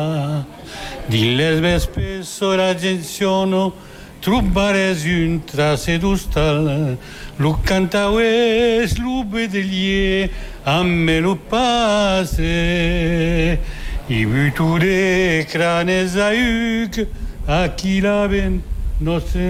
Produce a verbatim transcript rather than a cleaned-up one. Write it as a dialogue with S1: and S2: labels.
S1: Di lesbe spesso la genzione trubares un trase d'ustal, lu cantaues lu bedelier, amme lu passe, i buture cranes a uc, a chi la ben nostre